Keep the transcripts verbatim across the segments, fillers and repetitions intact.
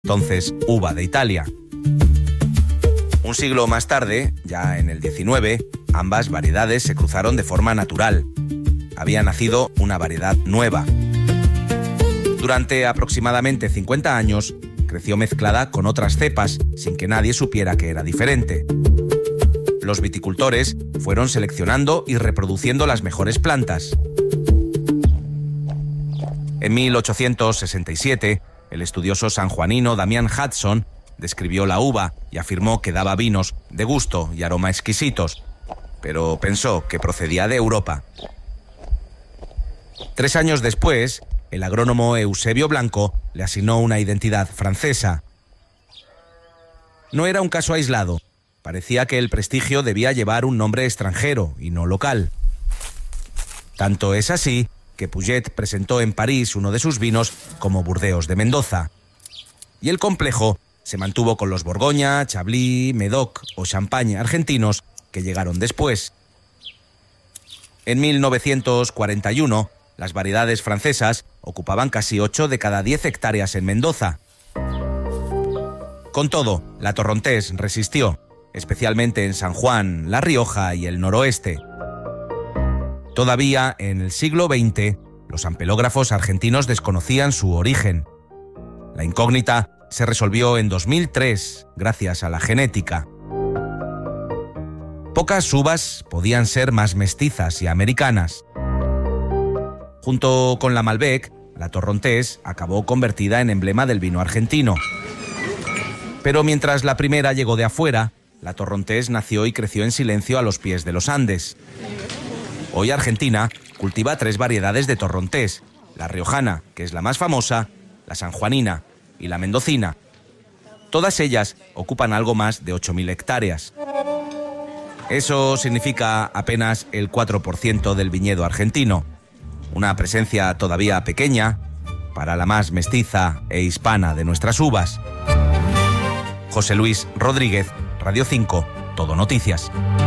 entonces uva de Italia. Un siglo más tarde, ya en el diecinueve, ambas variedades se cruzaron de forma natural. Había nacido una variedad nueva. Durante aproximadamente cincuenta años, creció mezclada con otras cepas, sin que nadie supiera que era diferente. Los viticultores fueron seleccionando y reproduciendo las mejores plantas. En mil ochocientos sesenta y siete, el estudioso sanjuanino Damián Hudson describió la uva y afirmó que daba vinos de gusto y aroma exquisitos, pero pensó que procedía de Europa. Tres años después, el agrónomo Eusebio Blanco le asignó una identidad francesa. No era un caso aislado. Parecía que el prestigio debía llevar un nombre extranjero y no local. Tanto es así que Puget presentó en París uno de sus vinos como Burdeos de Mendoza. Y el complejo se mantuvo con los Borgoña, Chablis, Medoc o Champagne argentinos que llegaron después. En mil novecientos cuarenta y uno, las variedades francesas ocupaban casi ocho de cada diez hectáreas en Mendoza. Con todo, la Torrontés resistió, especialmente en San Juan, La Rioja y el noroeste. Todavía en el siglo veinte, los ampelógrafos argentinos desconocían su origen. La incógnita se resolvió en dos mil tres, gracias a la genética. Pocas uvas podían ser más mestizas y americanas. Junto con la Malbec, la Torrontés acabó convertida en emblema del vino argentino. Pero mientras la primera llegó de afuera, la Torrontés nació y creció en silencio a los pies de los Andes. Hoy Argentina cultiva tres variedades de Torrontés: la riojana, que es la más famosa, la sanjuanina y la mendocina. Todas ellas ocupan algo más de ocho mil hectáreas. Eso significa apenas el cuatro por ciento del viñedo argentino, una presencia todavía pequeña para la más mestiza e hispana de nuestras uvas. José Luis Rodríguez, Radio cinco, Todo Noticias.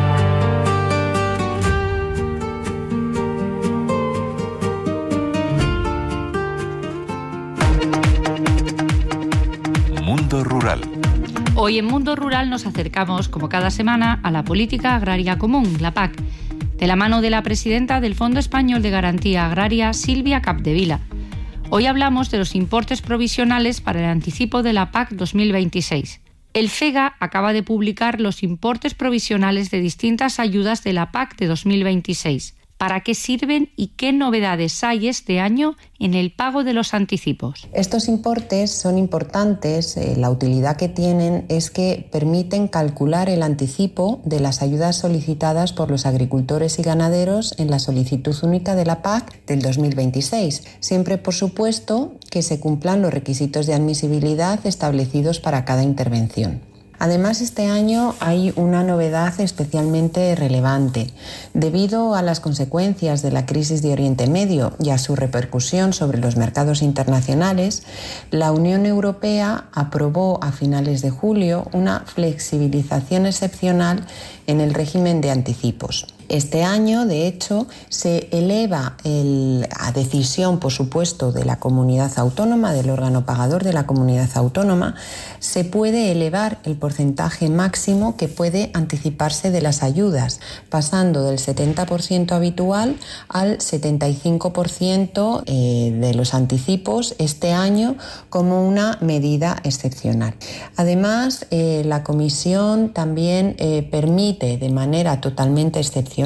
Mundo Rural. Hoy en Mundo Rural nos acercamos, como cada semana, a la Política Agraria Común, la P A C, de la mano de la presidenta del Fondo Español de Garantía Agraria, Silvia Capdevila. Hoy hablamos de los importes provisionales para el anticipo de la P A C dos mil veintiséis. El FEGA acaba de publicar los importes provisionales de distintas ayudas de la P A C de dos mil veintiséis. ¿Para qué sirven y qué novedades hay este año en el pago de los anticipos? Estos importes son importantes. Eh, la utilidad que tienen es que permiten calcular el anticipo de las ayudas solicitadas por los agricultores y ganaderos en la solicitud única de la P A C del dos mil veintiséis, siempre, por supuesto, que se cumplan los requisitos de admisibilidad establecidos para cada intervención. Además, este año hay una novedad especialmente relevante. Debido a las consecuencias de la crisis de Oriente Medio y a su repercusión sobre los mercados internacionales, la Unión Europea aprobó a finales de julio una flexibilización excepcional en el régimen de anticipos. Este año, de hecho, se eleva el, a decisión, por supuesto, de la comunidad autónoma, del órgano pagador de la comunidad autónoma, se puede elevar el porcentaje máximo que puede anticiparse de las ayudas, pasando del setenta por ciento habitual al setenta y cinco por ciento eh, de los anticipos este año como una medida excepcional. Además, eh, la Comisión también eh, permite de manera totalmente excepcional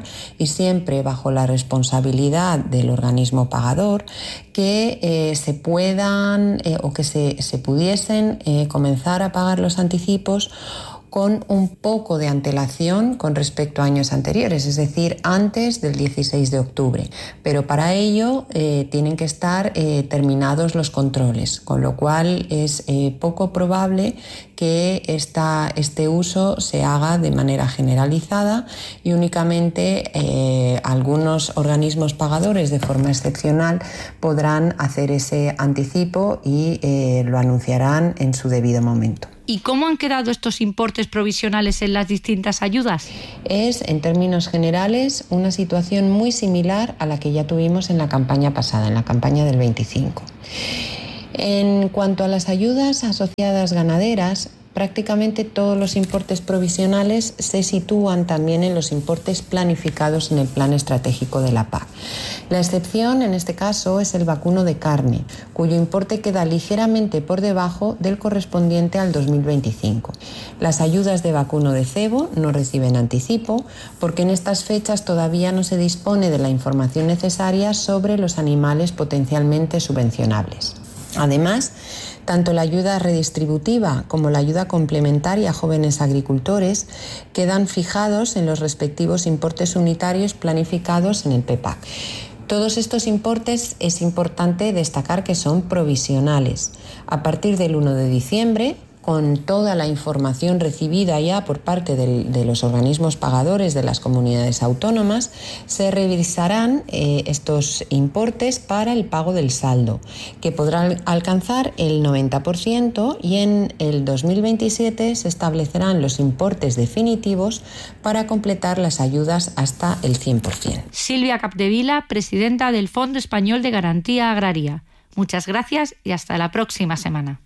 y siempre bajo la responsabilidad del organismo pagador que eh, se puedan eh, o que se, se pudiesen eh, comenzar a pagar los anticipos con un poco de antelación con respecto a años anteriores, es decir, antes del dieciséis de octubre. Pero para ello eh, tienen que estar eh, terminados los controles, con lo cual es eh, poco probable que esta, este uso se haga de manera generalizada y únicamente eh, algunos organismos pagadores de forma excepcional podrán hacer ese anticipo y eh, lo anunciarán en su debido momento. ¿Y cómo han quedado estos importes provisionales en las distintas ayudas? Es, en términos generales, una situación muy similar a la que ya tuvimos en la campaña pasada, en la campaña del veinticinco. En cuanto a las ayudas asociadas ganaderas, prácticamente todos los importes provisionales se sitúan también en los importes planificados en el Plan Estratégico de la P A C. La excepción, en este caso, es el vacuno de carne, cuyo importe queda ligeramente por debajo del correspondiente al dos mil veinticinco. Las ayudas de vacuno de cebo no reciben anticipo, porque en estas fechas todavía no se dispone de la información necesaria sobre los animales potencialmente subvencionables. Además, tanto la ayuda redistributiva como la ayuda complementaria a jóvenes agricultores quedan fijados en los respectivos importes unitarios planificados en el P E P A C. Todos estos importes es importante destacar que son provisionales. A partir del uno de diciembre, con toda la información recibida ya por parte del, de los organismos pagadores de las comunidades autónomas, se revisarán eh, estos importes para el pago del saldo, que podrán alcanzar el noventa por ciento, y en el dos mil veintisiete se establecerán los importes definitivos para completar las ayudas hasta el cien por ciento. Silvia Capdevila, presidenta del Fondo Español de Garantía Agraria. Muchas gracias y hasta la próxima semana.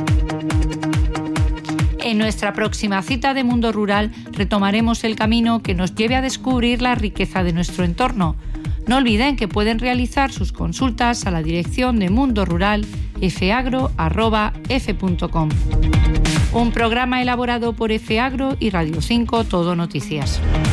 En nuestra próxima cita de Mundo Rural retomaremos el camino que nos lleve a descubrir la riqueza de nuestro entorno. No olviden que pueden realizar sus consultas a la dirección de Mundo Rural f agro arroba f punto com. Un programa elaborado por F Agro y Radio cinco Todo Noticias.